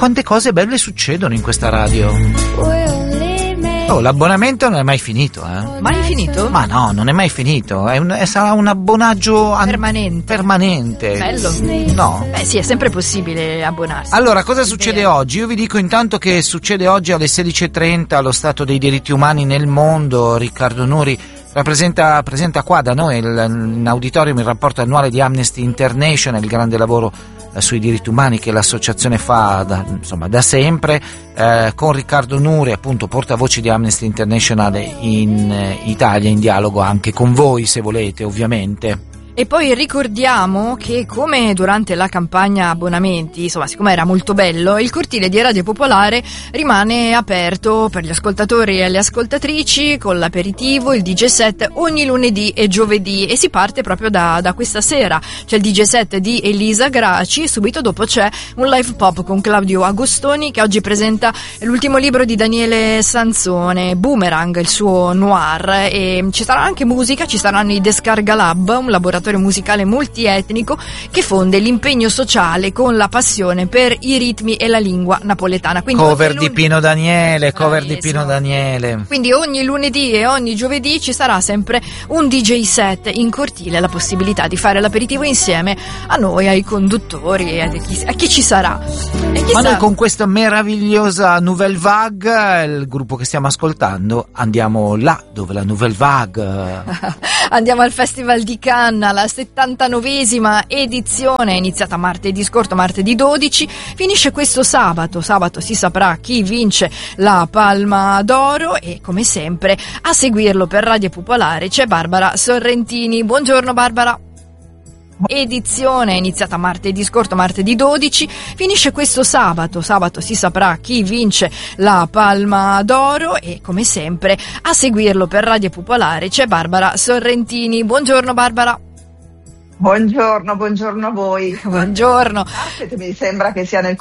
quante cose belle succedono in questa radio. L'abbonamento non è mai finito, Mai finito? Ma no, non è mai finito. Sarà un abbonaggio permanente. Bello. No. Beh sì, è sempre possibile abbonarsi. Allora, cosa succede oggi? Io vi dico intanto che succede oggi alle 16:30 allo Stato dei diritti umani nel mondo. Riccardo Nuri presenta qua da noi in auditorium il rapporto annuale di Amnesty International, il grande lavoro sui diritti umani che l'associazione fa da sempre, con Riccardo Nuri, appunto portavoce di Amnesty International in Italia, in dialogo anche con voi se volete, ovviamente. E poi ricordiamo che, come durante la campagna abbonamenti, siccome era molto bello, il cortile di Radio Popolare rimane aperto per gli ascoltatori e le ascoltatrici con l'aperitivo, il DJ set ogni lunedì e giovedì, e si parte proprio da questa sera. C'è il DJ set di Elisa Graci e subito dopo c'è un live pop con Claudio Agostoni, che oggi presenta l'ultimo libro di Daniele Sansone, Boomerang, il suo noir, e ci sarà anche musica, ci saranno i Descarga Lab, un laboratorio musicale multietnico che fonde l'impegno sociale con la passione per i ritmi e la lingua napoletana. Quindi cover di Pino Daniele. Quindi ogni lunedì e ogni giovedì ci sarà sempre un DJ set in cortile, la possibilità di fare l'aperitivo insieme a noi, ai conduttori e a chi ci sarà. Ma noi con questa meravigliosa Nouvelle Vague, il gruppo che stiamo ascoltando, andiamo là dove la Nouvelle Vague andiamo al Festival di Cannes, la 79esima edizione, è iniziata martedì scorso, martedì 12, finisce questo sabato si saprà chi vince la Palma d'Oro, e come sempre a seguirlo per Radio Popolare c'è Barbara Sorrentini. Buongiorno Barbara. Edizione iniziata martedì scorso, martedì 12, finisce questo sabato si saprà chi vince la Palma d'Oro, e come sempre a seguirlo per Radio Popolare c'è Barbara Sorrentini. Buongiorno Barbara. Buongiorno a voi. Buongiorno. Mi sembra che sia nel